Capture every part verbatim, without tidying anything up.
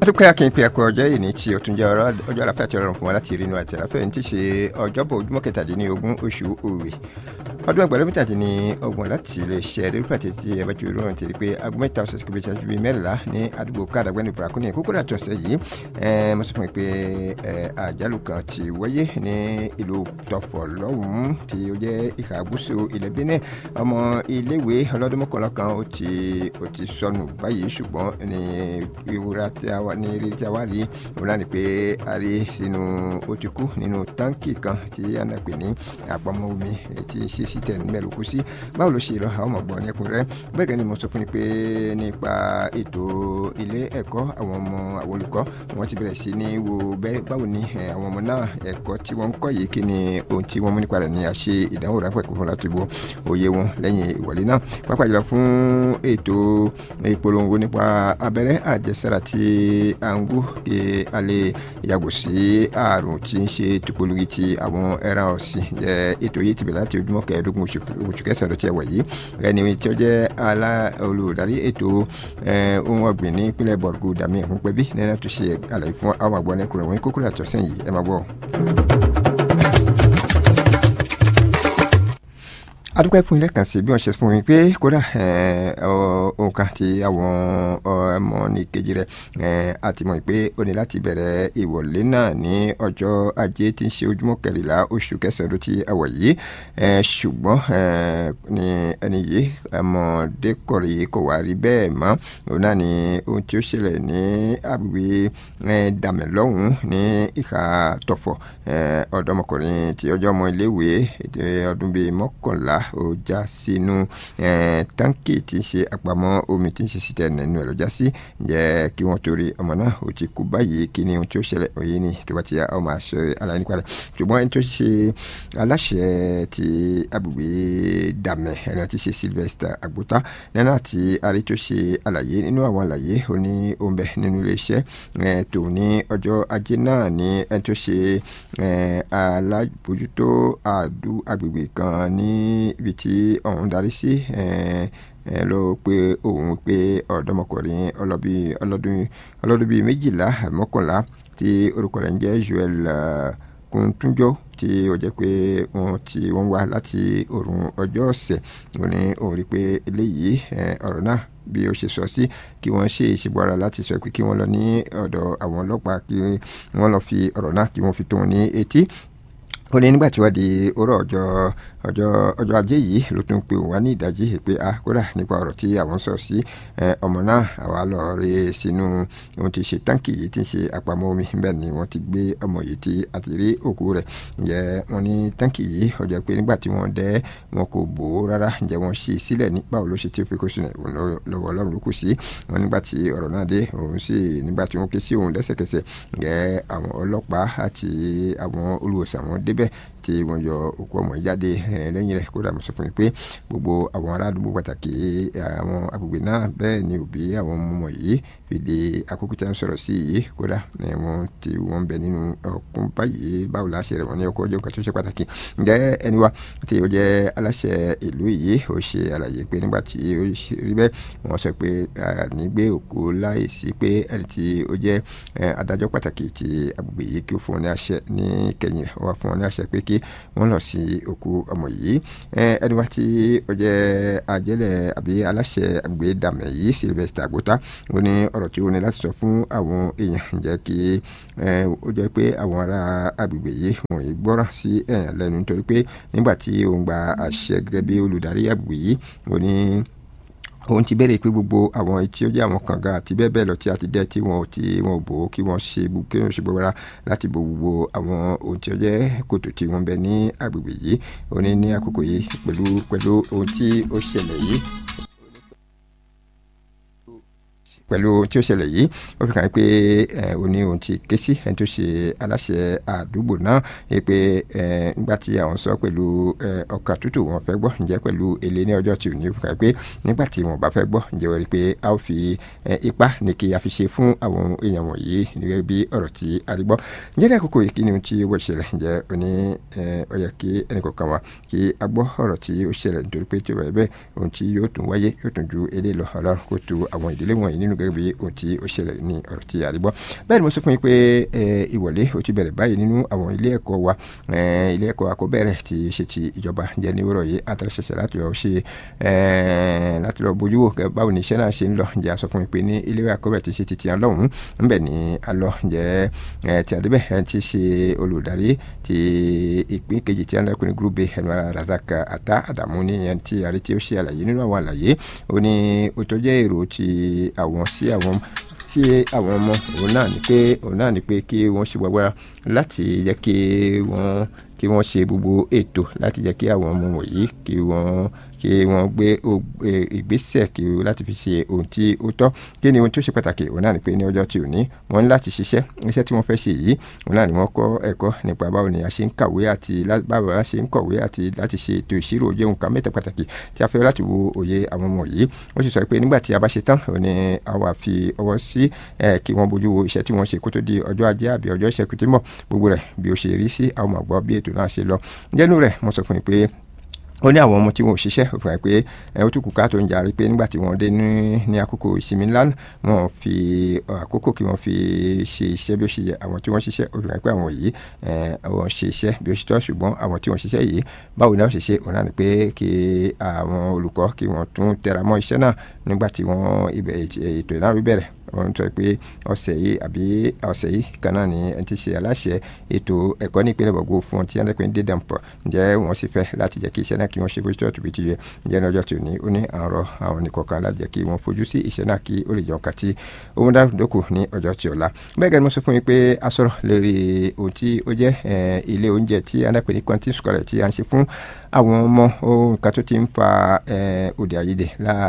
adúpẹ́ akínpé ẹ̀kọ́ ọjọ́ yìí ní tí o tún jẹ́ ọjọ́ àlàáfíà tí ọlọ́run fún wa láti rí inú àti àlàáfíà ní ti ṣe ọjọ́bọ̀ ojúmọ́ kẹtàdínlógún oṣù òwe ọdún ẹgbẹ̀rún mẹ́tàdínlọ́gbọ̀n láti lè ṣe eré pàtẹ tí ẹ bá ti rí ọ̀run tẹ̀lé pé aago mẹ́ta ọ̀sẹ̀ kò bí ṣáájú bíi mẹ́rìnlá ní àdúgbò kádàgbẹ́ ní Bùrákúnì kókó dàtọ̀ ọ̀sẹ̀ yìí mo sọ fún mi pé àjálù kan ti wáyé ní ìlú Tọ̀fọ̀ lọ́hùn-ún tí ó jẹ́ ìhà gúúsù ilẹ̀ Benin ọmọ iléèwé ọlọ́dún mọ́kànlá kan ó ti ó ti sọnù báyìí ṣùgbọ́n ní ìwúra tí a wà ní ilé tí a wá rí òun náà ni pé a rí sínú ó ti kú nínú táǹkì kan tí a nà pè ní àpamọ́ omi tí ṣe sí tẹ̀ níbẹ̀ ló kú sí báwo ló ṣe lọ àwọn ọmọ ọgbọ́n ẹkùnrẹ́ bẹ́ẹ̀ gẹ́gẹ́ ni mo sọ fún yín pé nípa ètò ilé ẹ̀kọ́ àwọn ọmọ àwọn olùkọ́ wọ́n ti bẹ̀rẹ̀ sí ní wo bẹ́ẹ̀ báwo ni àwọn ọmọ náà ẹ̀kọ́ tí wọ́n ń kọ́ yìí kí ni ohun tí wọ́n mú nípa rẹ̀ ní àṣe ìdánwò ráńpẹ́ kó fún láti bo òye wọn lẹ́yìn ìwọlé náà pápá jùlọ fún ètò ìpolongo nípa abẹ́rẹ́ àjẹsára tí à ń gún kí a lè yàgò sí àrùn tí ń ṣe tupologi ti àwọn ẹran ọ̀sìn ètò yìí ti bẹ̀rẹ̀ láti ojúmọ́ kẹẹ̀ẹ́dógún oṣù kẹsàn-án tó ti wà yìí ẹni tí ó jẹ́ olùdarí ètò ohun ọ̀gbìn ní ìpínlẹ̀ Borgu Dami Ẹ̀kúnpẹ́bí nínú tó ṣe àlàyé fún àwọn àgbọ̀n ẹkùnrin wọn kókó àtọ̀sẹ̀ yìí ẹ máa gbọ́. adúpẹ́ fún ilé kan sí bí wọ́n ṣe fún mi pé kódà òǹkà tí àwọn ọmọ ní kejì rẹ̀ àti mọ̀ pé ó ní láti bẹ̀rẹ̀ ìwọlé náà ní ọjọ́ ajé tí ń ṣe ojúmọ́ kẹrìnlá oṣù kẹsàn-án tí a wọ̀ yìí ṣùgbọ́n ní ẹni yìí ọmọdékọ̀rọ̀ yìí kò wá rí bẹ́ẹ̀ mọ́ òun náà ni ohun tí ó ṣẹlẹ̀ ní agbègbè dàmẹ́lọ́hùn ní ìhà Tọ̀fọ̀ ọ̀dọ́mọkùnrin tí ọjọ́ ọmọ iléèwé ọdún bíi mọ́kànlá ó já sínú táǹkì tí ń ṣe àpamọ́ omi tí ń ṣe sí tẹ̀lé nínú ẹ̀ ló já sí ǹjẹ́ kí wọ́n torí ọmọ náà ó ti kú báyìí kí ni ohun tí ó ṣẹlẹ̀ òye ni tó bá ti yá ọmọ àṣẹ aláìní nípa rẹ̀ ṣùgbọ́n ẹni tó ṣe aláṣẹ ti agbègbè Dàmẹ́ ẹni tí ṣe Sylvester Agbota nínú àti àrí tó ṣe àlàyé nínú àwọn àlàyé ó ní oúnbẹ nínú iléeṣẹ́ tó ní ọjọ́ ajé náà ní ẹni tó ṣe alábòjútó àdú agbègbè kan ní ibi tí ọ̀hún darí sí ẹ ló pé òun pé ọ̀dọ́mọkùnrin ọlọ́dún bíi méjìlá mọ́kànlá tí orúkọ rẹ̀ ń jẹ́ Joel Kúntúnjọ́ tí ó jẹ́ pé wọ́n ti wọ́n wá láti òrùn ọjọ́ ọ̀sẹ̀ ó ní òun rí pé eléyìí ọ̀rọ̀ náà bí ó ṣe sọ sí kí wọ́n ṣe ìṣègbọ́ra láti sọ pé kí wọ́n lọ ní ọ̀dọ̀ àwọn ọlọ́pàá kí wọ́n lọ fi ọ̀rọ̀ náà kí wọ́n fi tó wọn ní etí ó ní nígbà tí wọ́n di òrò ọjọ́ ọjọ́ ọjọ́ ajé yìí ló tún pè wá ní ìdájí pé a kódà nípa ọ̀rọ̀ tí àwọn sọ sí ọmọ náà àwa lọ rí sínú ohun tí ṣe táǹkì yìí tí ń ṣe àpamọ́ omi bẹ́ẹ̀ ni wọ́n ti gbé ọmọ yìí tí a ti rí òkú rẹ̀ ǹjẹ́ wọ́n ní táǹkì yìí ó jẹ́ pé nígbà tí wọ́n dẹ́ wọn kò bò ó rárá ǹjẹ́ wọ́n ṣí sílẹ̀ nípa ló ṣe tí ó fi kó sínú lọ́wọ́ ọlọ́run ló kù sí wọn nígbà tí ọ̀rọ̀ náà dé òun sì nígbà tí wọ́n ké sí òun lẹ́sẹ̀kẹsẹ̀ ǹjẹ́ àwọn ọlọ́pàá àti àwọn olùwòsàn wọn débẹ̀ tí wọ́n yọ òkú ọmọ yìí jáde lẹ́yìn rẹ̀ kódà mo sọ fún mi pé gbogbo àwọn ará àdúgbò pàtàkì àwọn agbègbè náà bẹ́ẹ̀ ni òbí àwọn ọmọ yìí fìdí àkókò tí a ń sọ̀rọ̀ sí yìí kódà wọ́n ti wọ́n ń bẹ nínú ọkùn báyìí báwo la ṣe rẹ̀ wọ́n ní ọkọ̀ ọjọ́ nǹkan tó ṣe pàtàkì ǹjẹ́ ẹni wa tí ó jẹ́ aláṣẹ ìlú yìí ó ṣe àlàyé pé nígbà tí ó rí bẹ́ẹ̀ wọ́n sọ pé nígbé òkú láìsí pé ẹni tí ó jẹ́ adájọ́ pàtàkì ti agbègbè yìí kí ó fún wọn ní àṣẹ ní kẹyìn rẹ̀ wọ́n fún wọn ní àṣẹ pé kí wọ́n lọ sí òkú ọmọ yìí ẹni wá tí ó jẹ́ àjẹlẹ̀ àbí aláṣẹ agbègbè Dàmẹ́ yìí Sylvester Agbota ó ní ọ̀rọ̀ tí ó ní láti sọ fún àwọn èèyàn jẹ́ kí ó jẹ́ pé àwọn ará agbègbè yìí wọ́n yìí gbọ́ràn sí ẹ̀yàn lẹ́nu nítorí pé nígbà tí ó ń gba àṣẹ gẹ́gẹ́ bí olùdarí agbègbè yìí ó ní òun ti bẹ̀rẹ̀ pé gbogbo àwọn tí ó jẹ́ àwọn kànga àti bẹ́ẹ̀ bẹ́ẹ̀ lọ tí a ti dẹ́ tí wọn ò tí wọn ò bò ó kí wọ́n ṣe gbogbo kí wọ́n ṣe gbogbo ara láti bo gbogbo àwọn ohun tí ó jẹ́ kòtò tí wọ́n bẹ ní agbègbè yìí ó ní ní àkókò yìí pẹ̀lú pẹ̀lú ohun tí ó ṣẹlẹ̀ yìí pẹ̀lú ohun tí ó ṣẹlẹ̀ yìí ó fi kàn pé ó ní ohun tí ké sí ẹni tó ṣe aláṣẹ àdúgbò náà pé nígbà tí àwọn sọ pẹ̀lú ọkàn tútù wọn fẹ́ gbọ́ ǹjẹ́ pẹ̀lú èlé ní ọjọ́ tí ò ní ó fi kàn pé nígbà tí wọn bá fẹ́ gbọ́ ǹjẹ́ wọ́n rí pé a ó fi ipá ní kí a fi ṣe fún àwọn èèyàn wọ̀nyí nígbà bí ọ̀rọ̀ tí a rí gbọ́ ǹjẹ́ ní àkókò yìí kí ni ohun tí ó ṣẹlẹ̀ ǹjẹ́ ó ní ó yẹ kí ẹnì kọ̀ọ̀kan wa kí a gbọ́ ọ̀rọ̀ tí ó ṣẹlẹ̀ nítorí pé tí ó bá yẹ bẹ́ẹ̀ ohun tí yóò tún wáyé yóò tún ju eléyìí lọ Ọlọ́run kó tu àwọn ìdílé wọ̀nyí nínú gẹ́gẹ́ bí ohun tí ó ṣẹlẹ̀ ní ọ̀rọ̀ tí a rí gbọ́. Bẹ́ẹ̀ ni mo sọ fún yín pé ìwọlé ó ti bẹ̀rẹ̀ báyìí nínú àwọn ilé ẹ̀kọ́ wa ilé ẹ̀kọ́ àkọ́bẹ̀rẹ̀ tí ṣe ti ìjọba jẹ́ ní òwúrọ̀ yìí àtàlẹ́sẹsẹ láti lọ ṣe láti lọ bójú wò báwo ni iṣẹ́ náà ṣe ń lọ. Ǹjẹ́ a sọ fún mi pé ní ilé àkọ́bẹ̀rẹ̀ ti ṣe ti tiẹ̀ lọ́hùn-ún ńbẹ̀ ni a lọ ǹjẹ́ tí a débẹ̀ ti ṣe olùdarí ti ìpín kejì tí a ń dákun ní gúrúùbù ẹ̀mọ́ra Razak Ata Adamu ní ẹni tí a rí tí ó ṣe àlàyé nínú àwọn àlàyé ó ní ó tó jẹ́ èrò ti àwọn sí àwọn tí àwọn ọmọ òun náà ní pé òun náà ní pé kí wọ́n ṣe gbàgbára láti jẹ́ kí wọ́n kí wọ́n ṣe gbogbo ètò láti jẹ́ kí àwọn ọmọ wọ̀nyí kí wọ́n kí wọ́n gbé ìgbésẹ̀ kí láti fi ṣe ohun tí ó tọ́. Kí ni ohun tí ó ṣe pàtàkì òun náà ni pé ní ọjọ́ tí ò ní wọ́n ní láti ṣiṣẹ́ iṣẹ́ tí wọ́n fẹ́ ṣe yìí òun náà ni wọ́n kọ́ ẹ̀kọ́ nípa báwo ni a ṣe ń kàwé àti báwo la ṣe ń kọ̀wé àti láti ṣe ètò ìṣirò jẹ́ nǹkan mẹ́ta pàtàkì tí a fẹ́ láti wo òye àwọn ọmọ yìí. Ó sì sọ pé nígbà tí a bá ṣe tán òun ni a wà fi ọwọ́ sí kí wọ́n bójú wo iṣẹ́ tí wọ́n ṣe kó tó di ọjọ́ ajé àbí ọjọ́ ìṣẹ́gun tí ń bọ̀ gbogbo rẹ̀ bí ó ṣe rí sí àwọn àgbọ̀ bí ètò náà ṣe lọ. Jẹ́nu rẹ̀ mo sọ fún yín pé ó ní àwọn ọmọ tí wọn ò ṣiṣẹ́ ó fún ẹ pé ó tún kù ká tó ń jarí pé nígbà tí wọ́n dé ní ní àkókò ìsinmi ńlá wọn fi àkókò kí wọ́n fi ṣe iṣẹ́ bí ó ṣe yẹ. Àwọn tí wọ́n ṣiṣẹ́ ó fún ẹ pé àwọn yìí wọ́n ṣe iṣẹ́ bí ó ṣe tọ́ ṣùgbọ́n àwọn tí wọ́n ṣiṣẹ́ yìí báwo ni wọ́n ṣe ṣe òun náà ni pé kí àwọn olùkọ́ kí wọ́n tún tẹra mọ́ iṣẹ́ náà nígbà tí wọ́n ètò ìnáwó bẹ̀rẹ̀. Wọ́n sọ pé ọ̀sẹ̀ yìí àbí ọ̀sẹ̀ yìí kan náà ni ẹni tí ṣe aláṣẹ ètò ẹ̀kọ́ ní ìpínlẹ̀ Borgo fún ọtí ẹ̀ńdẹ́pẹ́ ní dédàmpọ̀ ǹjẹ́ wọ́n sì fẹ́ láti jẹ́ kí iṣẹ́ náà kí wọ́n ṣe bó ṣe tó bí ti yẹ. Ǹjẹ́ ní ọjọ́ tí ò ní ó ní àárọ̀ àwọn nìkọ̀ọ̀kan láti jẹ́ kí wọ́n fojú sí iṣẹ́ náà kí ó lè jọ kàtí ohun dárúdókò ní ọjọ́ tí ọ̀la. Bẹ́ẹ̀ gẹ́gẹ́ ni mo sọ fún yín pé a sọ̀rọ̀ lórí ohun tí ó jẹ́ ilé oúnjẹ tí ẹ̀ńdẹ́pẹ́ ní canteen school tí a ń ṣe fún àwọn ọmọ ohun kan tó ti ń fa òdì àyèdè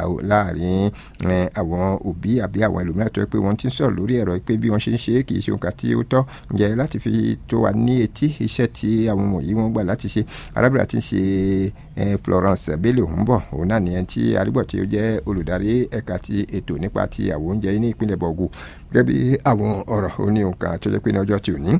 láàrin àwọn òbí àbí àwọn ẹlòmíràn tó yẹ pé wọ́n ti ń sọ̀rọ̀ lórí ẹ̀rọ pé bí wọ́n ṣe ń ṣe kì í ṣe nǹkan tí ó tọ́. Ǹjẹ́ láti fi tó wa ní etí iṣẹ́ tí àwọn ọmọ yìí wọ́n gbà láti ṣe arábìnrin tí ń ṣe Florence Bello ń bọ̀ òun náà nìyẹn tí arígbọ̀ tí ó jẹ́ olùdarí ẹ̀ka ti ètò nípa ti àwọn oúnjẹ ní ìpínlẹ̀ Borgo gẹ́gẹ́ bí àwọn ọ̀rọ̀ oní nǹkan tó jẹ́ pé ní ọjọ́ tí ò ní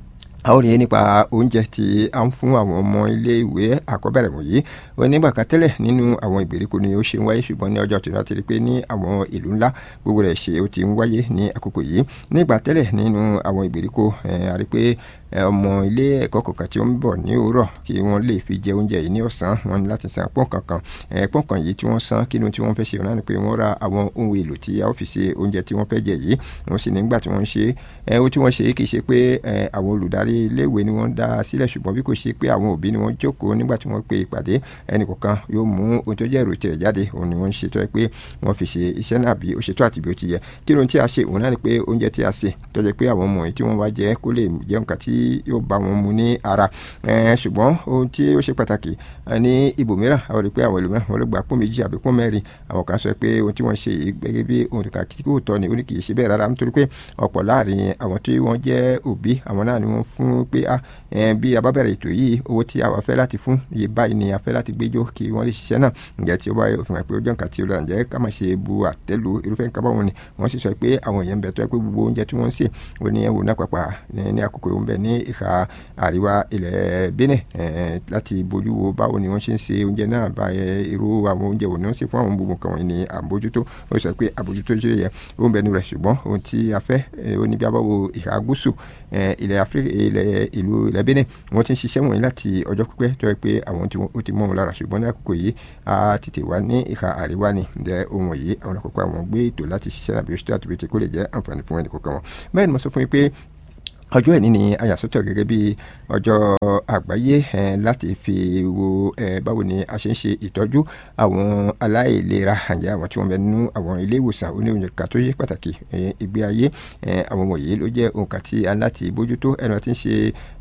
a ó rí nípa oúnjẹ tí a ń fún àwọn ọmọ ilé ìwé àkọ́bẹ̀rẹ̀ wọ̀nyí wọ́n nígbà kan tẹ́lẹ̀ nínú àwọn ìgbèríko ni ó ṣe ń wáyé ṣùgbọ́n ní ọjọ́ tí wọ́n ti rí pé ní àwọn ìlú ńlá gbogbo rẹ̀ ṣe ó ti ń wáyé ní àkókò yìí. Nígbà tẹ́lẹ̀ nínú àwọn ìgbèríko a rí pé ọmọ ilé ẹ̀kọ́ kọ̀ọ̀kan tí ó ń bọ̀ ní òwúrọ̀ kí wọ́n lè fi jẹ oúnjẹ yìí ní ọ̀sán wọn ní láti san pọ́n kankan pọ́n kan yìí tí wọ́n san kí ni tí wọ́n fẹ́ ṣe náà ni pé wọ́n ra àwọn ohun èlò tí a ó fi ṣe oúnjẹ tí wọ́n fẹ́ jẹ yìí wọ́n sì nígbà tí wọ́n ṣe ohun tí wọ́n ṣe kì í ṣe pé àwọn olùdarí iléèwé ni wọ́n dá sílẹ̀ ṣùgbọ́n bí kò ṣe pé àwọn òbí ni wọ́n jókòó nígbà tí wọ́n pe ìpàdé ẹnì kọ̀ọ̀kan yóò mú ohun tó jẹ́ èrò tirẹ̀ jáde òun ni wọ́n ń ṣe tó yẹ pé wọ́n fi ṣe iṣẹ́ náà bí ó ṣe tó àti bí ó ti yẹ. Kí ló ń tí a ṣe òun náà ni pé oúnjẹ tí a ṣe tó jẹ́ pé àwọn ọmọ yìí tí wọ́n bá jẹ kó lè jẹ́ nǹkan tí yóò bá wọn mu ní ara ṣùgbọ́n ohun tí ó ṣe pàtàkì ní ibòmíràn àwọn rí pé àwọn ẹlòmíràn wọn ló gba pọ́n méjì àbí pọ́n mẹ́rin àwọn kan sọ pé ohun tí wọ́n ṣe gẹ́gẹ́ bí ohun kan kí kò tọ́ ni ó ní kì í ṣe bẹ́ẹ̀ rárá nítorí pé ọ̀pọ̀ láàrin àwọn tí wọ́n jẹ́ òbí àwọn náà ni wọ́n fún pé bí a bá bẹ̀rẹ̀ ètò yìí owó tí a wà fẹ́ láti fún iye báyìí ni a fẹ́ láti gbẹ́jọ́ kí wọ́n lè ṣiṣẹ́ náà ǹjẹ́ tí ó bá fi hàn pé ó jẹ́ nǹkan tí ó lọ́ra ǹjẹ́ ká má ṣe bu àtẹ́lu irúfẹ́ nǹkan báwọn ni wọ́n sì sọ pé àwọn èèyàn bẹ̀ tó yẹ pé gbogbo oúnjẹ tí wọ́n ń sè ó ní ẹ̀wò náà pàpà ní àkókò ìwọ̀n bẹ̀ ní ìhà àríwá ilẹ̀ Benin láti bójú wo báwo ni wọ́n ṣe ń ṣe oúnjẹ náà bá irú àwọn oúnjẹ wo ni wọ́n ṣe fún àwọn gbogbo nǹkan wọ̀nyí ní àbójútó ó sọ pé àbójútó ṣe yẹ ó ń bẹnu rẹ̀ ṣùgbọ́n ohun tí a fẹ́ ó ní bí a bá wo ìhà gúúsù ilẹ̀ Áfíríkà ilẹ̀ ìlú ilẹ̀ Benin wọ́n ti ń ṣiṣẹ́ wọ̀nyí láti ọjọ́ pípẹ́ tó yẹ pé àwọn tí ó ti mọ́ wọn lára ṣùgbọ́n ní àkókò yìí a tètè wá ní ìhà àríwá ni ǹjẹ́ ohun wọ̀nyí àwọn àkókò àwọn gbé ètò láti ṣiṣẹ́ náà bí ó ṣe tó àti bí ó ti kó lè jẹ́ àǹfààní fún ẹnì kọ̀ọ̀kan wọn. Bẹ́ẹ̀ ni mo sọ fún yín pé ọjọ́ ẹ̀ní ni a yà sọ́tọ̀ gẹ́gẹ́ bí ọjọ́ àgbáyé láti fi wo báwo ni a ṣe ń ṣe ìtọ́jú àwọn aláìlera àjẹ́ àwọn tí wọ́n bẹ nínú àwọn ilé ìwòsàn oníoúnjẹ kan tó yẹ pàtàkì ìgbé ayé àwọn wọ̀nyí ló jẹ́ ohun kan tí a láti bójútó ẹnu tí ń ṣe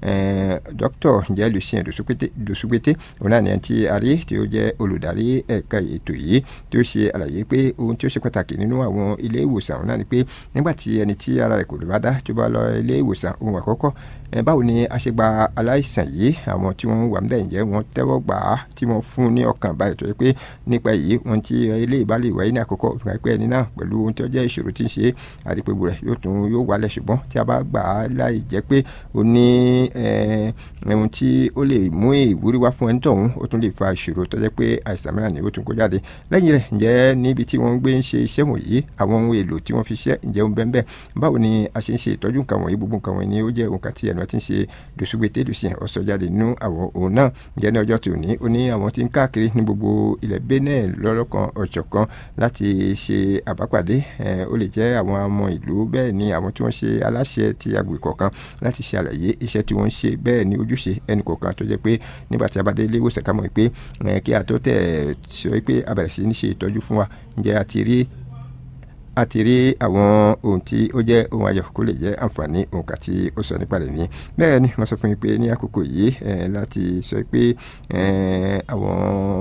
dókítà ǹjẹ́ Lucien Dosùgbété òun náà ni ẹni tí a rí tí ó jẹ́ olùdarí ẹ̀ka ètò yìí tí ó ṣe àlàyé pé ohun tí ó ṣe pàtàkì nínú àwọn ilé ìwòsàn òun náà ni pé nígbà tí ẹni tí ara rẹ̀ kò lè bá dá tó bá lọ ilé ìwòsàn ohun àkọ́kọ́ báwo ni a ṣe gba aláìsàn yìí àwọn tí wọ́n wà ń bẹ̀ ǹjẹ́ wọ́n tẹ́wọ́ gbà á tí wọ́n fún ní ọkàn báyìí tó yẹ pé nípa èyí wọ́n ti ilé ìbálẹ̀ ìwáyé ní àkọ́kọ́ òfin àìpẹ́ ẹni náà pẹ̀lú ohun tí ó jẹ́ ìṣòro tí ń ṣe àdìpẹ̀bù rẹ̀ yóò tún yóò wálẹ̀ ṣùgbọ́n tí a bá gbà á láì jẹ́ pé ó ní ohun tí ó lè mú ìwúrí wá fún ẹni tọ̀hún ó tún lè fa ìṣòro tó jẹ́ pé àìsàn mìíràn ni ó tún kó jáde lẹ́yìn rẹ̀ ǹjẹ́ níbi tí wọ́n ń gbé ń ṣe iṣẹ́ wọ̀nyí àwọn ohun èlò tí wọ́n fi ṣe ǹjẹ́ ń bẹ́ẹ̀ bẹ́ẹ̀ báwo ni a ṣe ń ṣe ìtọ́jú nǹkan wọ̀nyí gbogbo nǹkan wọ̀nyí ni ó jẹ́ nǹkan tí ẹnu ti ń ṣe dòṣùgbètè dòṣìyàn ọ̀sọ̀ jáde nínú àwọn òun náà ǹjẹ́ ní ọjọ́ tí ò ní ó ní àwọn tí ń káàkiri ní gbogbo ilẹ̀ Benin lọ́lọ́kan ọ̀jọ̀kan láti ṣe àbápàdé ó lè jẹ́ àwọn ọmọ ìlú bẹ́ẹ̀ ni àwọn tí wọ́n ṣe aláṣẹ ti agbègbè kọ̀ọ̀kan láti ṣe àlàyé iṣẹ́ tí wọ́n ń ṣe bẹ́ẹ̀ ni ojúṣe ẹnì kọ̀ọ̀kan tó jẹ́ pé nígbà tí a bá dé ilé ìwòsàn ká mọ̀ pé kí a tó tẹ̀ sọ pé a bẹ̀rẹ̀ sí ní ṣe ìtọ́jú fún wa ǹjẹ́ a ti rí a ti rí àwọn ohun tí ó jẹ́ ohun ayọ̀ kó lè jẹ́ àǹfààní òǹkà tí ó sọ nípa rẹ̀ ní bẹ́ẹ̀ ni wọ́n sọ fún mi pé ní àkókò yìí láti sọ pé àwọn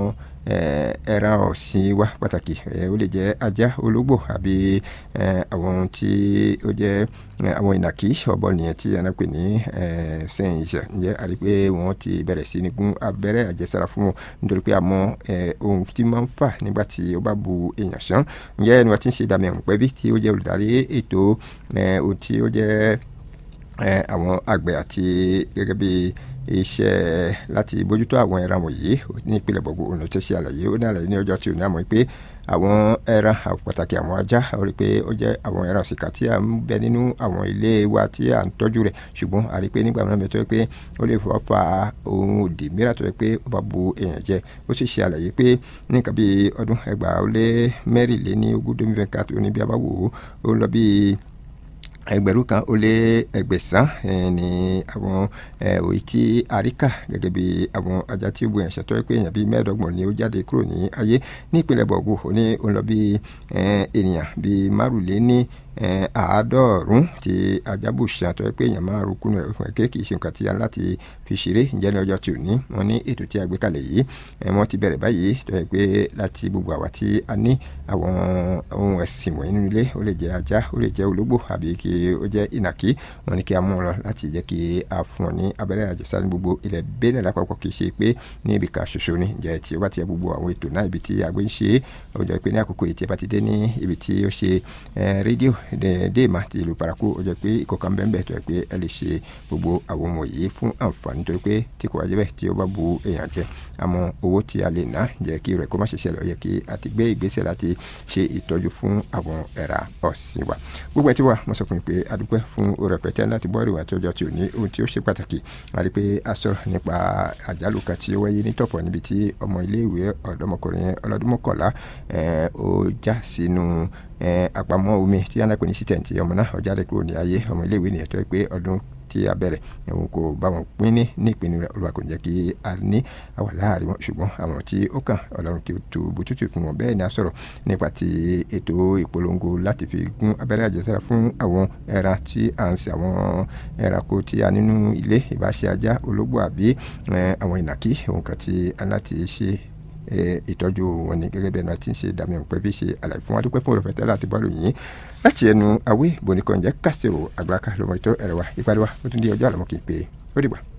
ẹran ọ̀sìn wa pàtàkì ó lè jẹ́ ajá ológbò àbí àwọn ohun tí ó jẹ́ àwọn ìnàkí ọ̀bọ nìyẹn tí a náà pè ní sẹ́yìnsẹ̀ ǹjẹ́ a rí pé wọ́n ti bẹ̀rẹ̀ sí ní gún abẹ́rẹ́ àjẹsára fún wọn nítorí pé a mọ ohun tí máa ń fà nígbà tí ó bá bu èèyàn sán ǹjẹ́ ẹni wọ́n ti ń ṣe dàmí ẹ̀hún pẹ́bí tí ó jẹ́ olùdarí ètò ohun tí ó jẹ́ àwọn àgbẹ̀ àti gẹ́gẹ́ bí iṣẹ́ láti bójútó àwọn ẹran wọ̀nyí ní ìpínlẹ̀ Bọ̀gù ọ̀nà tó ṣe àlàyé ó ní àlàyé ní ọjọ́ tí ò ní àmọ́ pé àwọn ẹran pàtàkì àwọn ajá ó rí pé ó jẹ́ àwọn ẹran òṣìkà tí a ń bẹ nínú àwọn ilé wa tí à ń tọ́jú rẹ̀ ṣùgbọ́n a rí pé nígbà mìíràn tó yẹ pé ó lè fọwọ́ fa ohun òdì mìíràn tó yẹ pé ó bá bu èèyàn jẹ ó sì ṣe àlàyé pé ní nǹkan bíi ọdún ẹgbàá ó lé mẹ́rìnléní ogún domi fẹ́ǹkà tó ní bí a bá wò ó ó ń lọ bíi ẹgbẹ̀rún kan ó lé ẹgbẹ̀sán ní àwọn òye tí àríkà gẹ́gẹ́ bí àwọn ajá tí ó bu ẹ̀ṣẹ̀ tó yẹ pé èèyàn bíi mẹ́ẹ̀ẹ́dọ́gbọ̀n ni ó jáde kúrò ní ayé ní ìpínlẹ̀ Bọ̀gù ó ní ó ń lọ bíi ènìyàn bíi márùnléní àádọ́rùn tí ajábùsà tó yẹ pé èèyàn máa rúkú rẹ̀ fún ẹ̀kẹ́ kì í ṣe nǹkan tí a láti fi ṣeré ǹjẹ́ ní ọjọ́ tí ò ní wọ́n ní ètò tí a gbé kalẹ̀ yìí wọ́n ti bẹ̀rẹ̀ báyìí tó yẹ pé láti gbogbo àwa tí a ní àwọn ohun ẹ̀sìn wọ̀nyí nínú ilé ó lè jẹ́ ajá ó lè jẹ́ ológbò àbí kí ó jẹ́ ìnàkí wọ́n ní kí a mú wọn lọ láti jẹ́ kí a fún wọn ní abẹ́rẹ́ àjẹsára ní gbogbo ilẹ̀ Benin lápapọ̀ kì í ṣe pé ní ibì kan ṣoṣo ni ǹjẹ́ tí ó bá ti yẹ gbogbo àwọn ètò náà ibi tí a gbé ń ṣe ó jẹ́ pé ní àkókò yìí tí a bá ti dé ní ibi tí ó ṣe rédíò déèmà ti ìlú paraku ó jẹ́ pé ìkọ̀kan bẹ́ẹ̀ bẹ́ẹ̀ tó yẹ pé ẹ lè ṣe gbogbo àwọn ọmọ yìí fún àǹfààní tó yẹ pé tí kò wá jẹ́ bẹ́ẹ̀ tí ó bá bu èèyàn jẹ àmọ́ owó tí a lè ná jẹ́ kí rẹ̀ kó má ṣe ṣẹlẹ̀ ó yẹ kí a ti gbé ìgbésẹ̀ láti ṣe ìtọ́jú fún àwọn ẹ̀rà ọ̀sìn wa gbogbo ẹ̀ tí wà mo sọ fún mi pé a dúpẹ́ fún oore ọ̀fẹ́ láti bọ́ ìrìwà tí ọjọ́ tí ò ní ohun tí ó ṣe pàtàkì a rí pé a sọ̀rọ̀ nípa àjálù kan tí ó wáyé ní Tọ̀pọ̀ níbi tí ọmọ iléèwé ọ̀dọ́mọkùnrin ọlọ́dún mọ́kànlá ó já sínú àpamọ́ omi tí a náà pè ní sítẹ̀ǹtì ọmọ náà ó jáde kúrò ní ayé ọmọ iléèwé nìyẹn tó yẹ pé ọdún tí a bẹ̀rẹ̀ ẹ̀wọ̀n kò bá wọn pín ní ní ìpinnu rẹ̀ Olúwa kò ní jẹ́ kí a ní àwà láàrin wọn ṣùgbọ́n àwọn tí ó kàn Ọlọ́run kí ó tu bùtútù fún wọn bẹ́ẹ̀ ni a sọ̀rọ̀ nípa ti ètò ìpolongo láti fi gún abẹ́rẹ́ àjẹsára fún àwọn ẹran tí à ń sin àwọn ẹranko tí a nínú ilé ìbáṣe ajá ológbò àbí àwọn ìnàkí ohun kan tí a láti ṣe ìtọ́jú wọn ni gẹ́gẹ́ bẹ́ẹ̀ náà ti ń ṣe dàmí ọ̀pẹ́ bí ṣe àlàyé fún wa dúpẹ́ fún òròfẹ́ tẹ́lẹ̀ àti bọ́ọ̀lù yìí láti ẹnu àwé bòníkànjẹ́ kásìrò àgbàkà lọ́mọ ìtọ́ ẹ̀rọ wa ìpàdé wa ó tún di ọjọ́ àlọ́mọ́ kì í pé ó dìgbà.